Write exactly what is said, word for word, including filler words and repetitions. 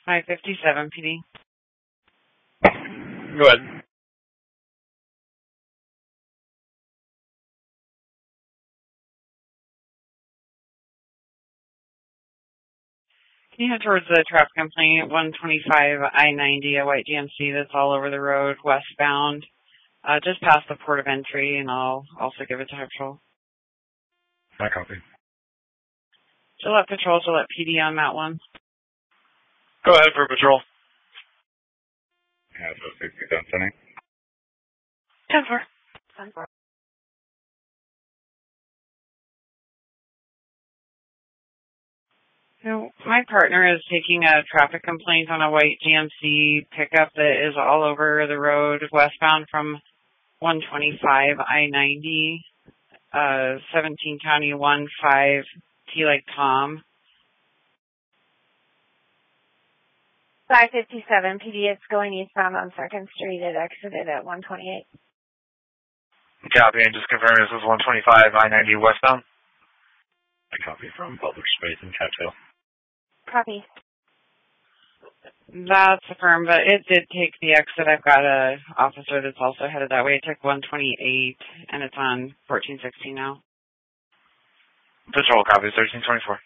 five fifty-seven P D. Go ahead. Can you head towards the traffic complaint, one twenty-five I ninety, a white G M C that's all over the road, westbound, uh, just past the port of entry, and I'll also give it to Patrol. I copy. Gillette Patrol, Gillette P D on that one. Go ahead for Patrol. Yeah, so sixty-seven Sunny. ten four. ten four. So my partner is taking a traffic complaint on a white G M C pickup that is all over the road westbound from one twenty-five I ninety, uh, seventeen County one five, T like Tom. five fifty-seven P D, it's going eastbound on second Street. It exited at one twenty-eight. Copy, and just confirm this is one twenty-five I ninety westbound. I copy from Public Space in Cattail. Copy. That's affirmed, but it did take the exit. I've got a officer that's also headed that way. It took one twenty-eight, and it's on fourteen sixteen now. Patrol, copy, thirteen twenty-four.